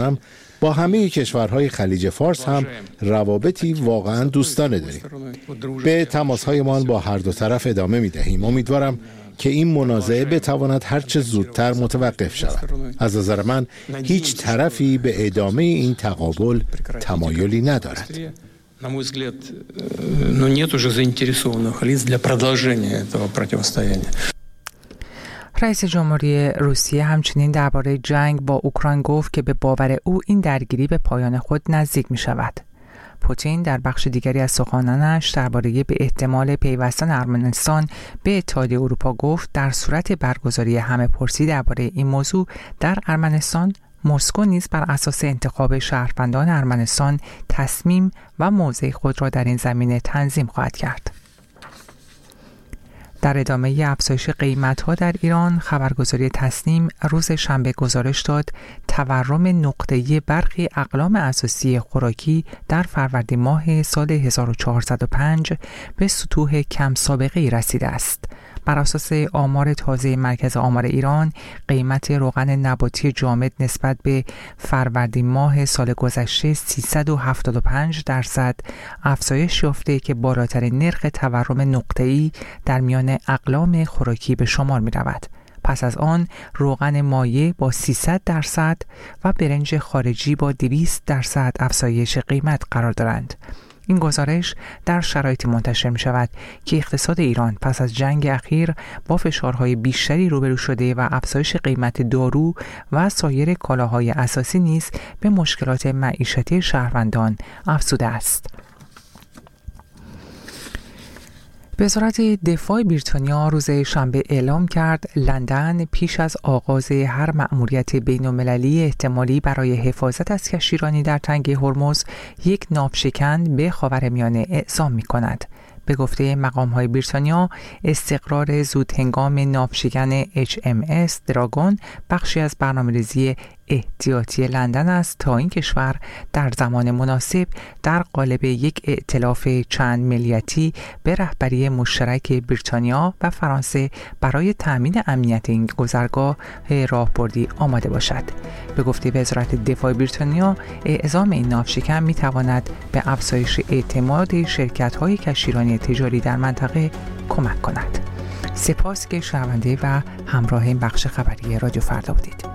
هم با همه کشورهای خلیج فارس هم روابطی واقعا دوستانه داریم. به تماسهایمان با هر دو طرف ادامه می‌دهیم. امیدوارم که این منازعه بتواند هرچه زودتر متوقف شود. از نظر من هیچ طرفی به ادامه این تقابل تمایلی ندارد. На мой взгляд, нет уже заинтересованных лиц для продолжения этого противостояния. رئیس جمهوری روسیه همچنین درباره جنگ با اوکراین گفت که به باور او این درگیری به پایان خود نزدیک می شود. پوتین در بخش دیگری از سخنانش درباره به احتمال پیوستن ارمنستان به اتحادیه اروپا گفت در صورت برگزاری همه‌پرسی درباره این موضوع در ارمنستان، مسکو نیز بر اساس انتخاب شهروندان ارمنستان تصمیم و موضع خود را در این زمینه تنظیم خواهد کرد. در ادامه افزایش قیمت‌ها در ایران، خبرگزاری تصنیم روز شنبه گزارش داد تورم نقطه‌ای برخی اقلام اساسی خوراکی در فروردین ماه سال 1405 به سطوح کم سابقه‌ای رسیده است. بر اساس آمار تازه مرکز آمار ایران، قیمت روغن نباتی جامد نسبت به فروردین ماه سال گذشته 375% افزایش یافته که بالاترین نرخ تورم نقطه‌ای در میان اقلام خوراکی به شمار می رود. پس از آن روغن مایع با 300% و برنج خارجی با 200% افزایش قیمت قرار دارند. این گزارش در شرایطی منتشر می شود که اقتصاد ایران پس از جنگ اخیر با فشارهای بیشتری روبرو شده و افزایش قیمت دارو و سایر کالاهای اساسی نیز به مشکلات معیشتی شهروندان افزوده است. وزارت دفاع بریتانیا روز شنبه اعلام کرد لندن پیش از آغاز هر مأموریت بین‌المللی احتمالی برای حفاظت از کشتیرانی در تنگه هرمز یک ناوشکن به خاورمیانه اعزام می‌کند. به گفته مقام‌های بریتانیا، استقرار زودهنگام ناوشکن HMS دراگون بخشی از برنامه‌ریزی احتیاطی لندن است تا این کشور در زمان مناسب در قالب یک ائتلاف چند ملیتی به رهبری مشترک بریتانیا و فرانسه برای تأمین امنیت این گذرگاه راهبردی آماده باشد. به گفته وزارت دفاع بریتانیا، اعزام این ناوشکن می‌تواند به افزایش اعتماد شرکت‌های کشتیرانی تجاری در منطقه کمک کند. سپاس که شنونده و همراه این بخش خبری رادیو فردا بودید.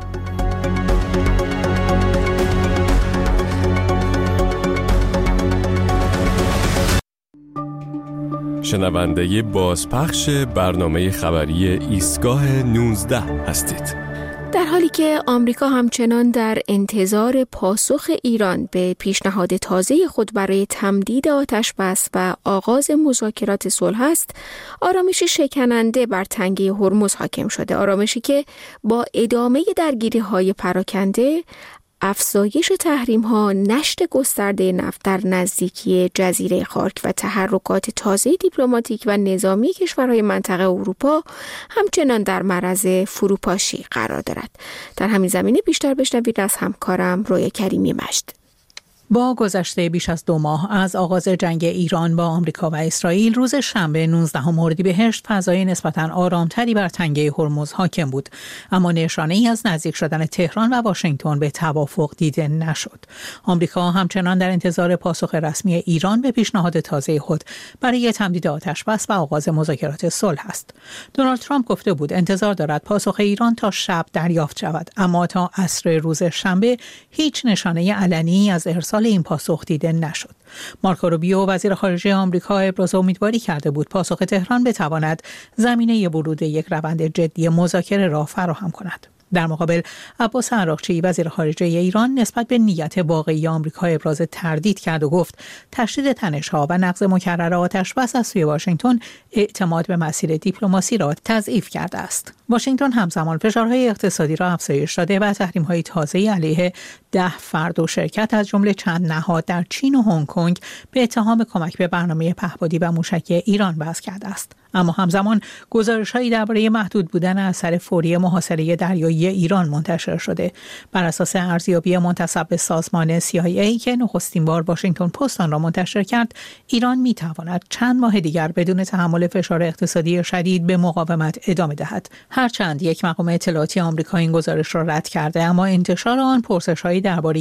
شنونده بازپخش برنامه خبری ایستگاه 19 هستید. در حالی که آمریکا همچنان در انتظار پاسخ ایران به پیشنهاد تازه خود برای تمدید آتش‌بس و آغاز مذاکرات صلح است، آرامشی شکننده بر تنگه هرمز حاکم شده. آرامشی که با ادامه درگیری‌های پراکنده، افزایش تحریم‌ها، نشت گسترده نفت در نزدیکی جزیره خارک و تحرکات تازه دیپلماتیک و نظامی کشورهای منطقه اروپا همچنان در معرض فروپاشی قرار دارد. در همین زمینه بیشتر بشنوید از همکارم رویا کریمی مجد. با گذشته بیش از 2 ماه از آغاز جنگ ایران با آمریکا و اسرائیل، روز شنبه 19 اردیبهشت فضای نسبتاً آرامتری بر تنگه هرمز حاکم بود، اما نشانه‌ای از نزدیک شدن تهران و واشنگتن به توافق دیده نشد. آمریکا همچنان در انتظار پاسخ رسمی ایران به پیشنهاد تازه خود برای تمدید آتش‌بس و آغاز مذاکرات صلح است. دونالد ترامپ گفته بود انتظار دارد پاسخ ایران تا شب دریافت شود، اما تا عصر روز شنبه هیچ نشانه علنی از ارسال این پاسخ دیده نشد. مارکو روبیو وزیر خارجه آمریکا ابراز امیدواری کرده بود پاسخ تهران بتواند زمینه ورود یک روند جدی مذاکره را فراهم کند. در مقابل عباس عراقچی وزیر خارجه ایران نسبت به نیت واقعی آمریکا ابراز تردید کرد و گفت تشدید تنش‌ها و نقض مکرر آتش‌بس از سوی واشنگتن اعتماد به مسیر دیپلماسی را تضعیف کرده است. واشنگتن همزمان فشارهای اقتصادی را افزایش داده و تحریم‌های تازه‌ای علیه 10 فرد و شرکت از جمله چند نهاد در چین و هنگ کنگ به اتهام کمک به برنامه پهپادی و موشکی ایران وضع کرده است. اما همزمان گزارش‌هایی درباره محدود بودن اثر فوری محاصره دریایی ایران منتشر شده. بر اساس ارزیابی منتسب به سازمان CIA که نخستین بار واشنگتن پست آن را منتشر کرد، ایران می‌تواند چند ماه دیگر بدون تحمل فشار اقتصادی شدید به مقاومت ادامه دهد. هرچند یک مقام اطلاعاتی آمریکا این گزارش را رد کرده، اما انتشار آن پرسش‌هایی درباره